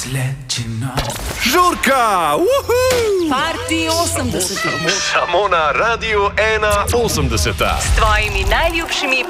Žurka! Party 80. Samo na Radiu 1 80. S tvojimi najljubšimi